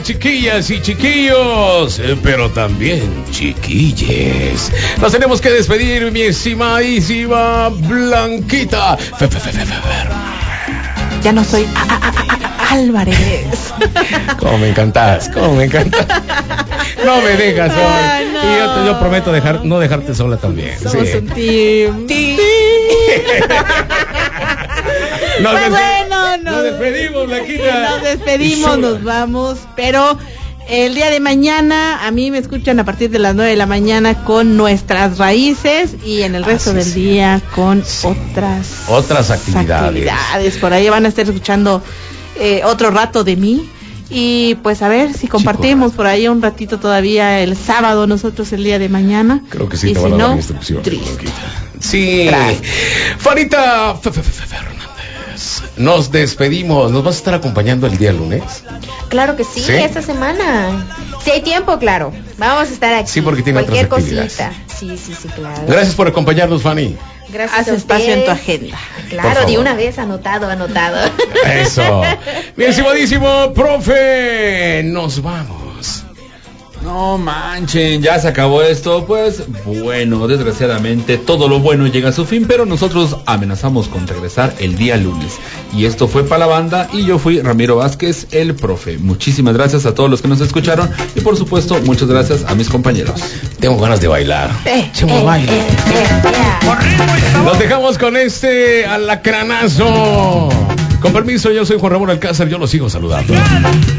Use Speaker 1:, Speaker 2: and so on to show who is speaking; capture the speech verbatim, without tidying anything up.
Speaker 1: Chiquillas y chiquillos, eh, pero también chiquilles. Nos tenemos que despedir, mi estimadísima Blanquita. Fe, fe, fe, fe, fe.
Speaker 2: Ya no soy a, a, a, a, Álvarez.
Speaker 1: Cómo me encantas, cómo me encantas. No me dejas sola.
Speaker 2: Ay, no.
Speaker 1: Y yo, te, yo prometo dejar, no dejarte sola también.
Speaker 2: Somos
Speaker 1: sí.
Speaker 2: un team.
Speaker 1: Sí. Nos,
Speaker 2: Pues
Speaker 1: des-
Speaker 2: bueno, nos,
Speaker 1: nos despedimos, Blanquita.
Speaker 2: Nos despedimos, nos vamos, pero el día de mañana a mí me escuchan a partir de las nueve de la mañana con Nuestras Raíces y en el resto
Speaker 1: Así
Speaker 2: del
Speaker 1: es.
Speaker 2: día con
Speaker 1: Sí.
Speaker 2: otras
Speaker 1: Otras actividades.
Speaker 2: actividades. Por ahí van a estar escuchando eh, otro rato de mí. Y pues a ver si compartimos por ahí un ratito todavía el sábado nosotros el día de mañana.
Speaker 1: Creo que sí
Speaker 2: y
Speaker 1: te
Speaker 2: si
Speaker 1: van a dar
Speaker 2: no,
Speaker 1: instrucciones,
Speaker 2: triste.
Speaker 1: Blanquita. Sí.
Speaker 2: Trae.
Speaker 1: Farita Fe- Fe- Fe- Fe- Fernández. Nos despedimos. ¿Nos vas a estar acompañando el día lunes?
Speaker 3: Claro que sí,
Speaker 1: ¿Sí?
Speaker 3: esta semana. Si hay tiempo, claro. Vamos a estar aquí.
Speaker 1: Sí, porque tiene
Speaker 3: cualquier
Speaker 1: otras actividades.
Speaker 3: cosita. Sí, sí, sí, claro.
Speaker 1: Gracias por acompañarnos, Fanny.
Speaker 3: Gracias
Speaker 2: Haz
Speaker 3: a
Speaker 2: espacio en tu
Speaker 3: ustedes.
Speaker 2: agenda.
Speaker 1: Por
Speaker 3: Claro,
Speaker 1: favor.
Speaker 3: de una vez anotado, anotado.
Speaker 1: Eso. Mi estimadísimo profe, nos vamos.
Speaker 4: No manchen, ya se acabó esto. Pues bueno, desgraciadamente todo lo bueno llega a su fin, pero nosotros amenazamos con regresar el día lunes. Y esto fue para la banda y yo fui Ramiro Vázquez, el profe. Muchísimas gracias a todos los que nos escucharon y por supuesto muchas gracias a mis compañeros.
Speaker 1: Tengo ganas de bailar.
Speaker 2: Eh,
Speaker 1: Chemo,
Speaker 2: eh,
Speaker 1: baile.
Speaker 2: eh, eh, yeah.
Speaker 1: Nos dejamos con este alacranazo. Con permiso, yo soy Juan Ramón Alcázar, yo los sigo saludando.